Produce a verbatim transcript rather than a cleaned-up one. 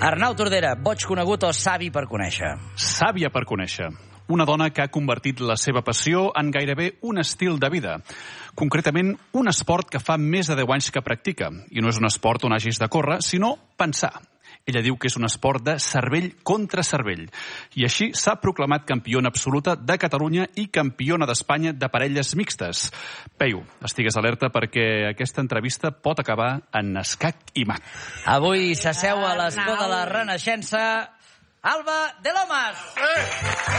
Arnau Tordera, boig conegut o savi per conèixer? Sàvia per conèixer. Una dona que ha convertit la seva passió en gairebé un estil de vida. Concretament, un esport que fa més de deu anys que practica. I no és un esport on hagis de córrer, sinó pensar. Ella diu que és un esport de cervell contra cervell. I així s'ha proclamat campiona absoluta de Catalunya i campiona d'Espanya de parelles mixtes. Peyu, estigues alerta perquè aquesta entrevista pot acabar en escac i mat. Avui s'asseu a l'escó de la Renaixença Alba de Lomas.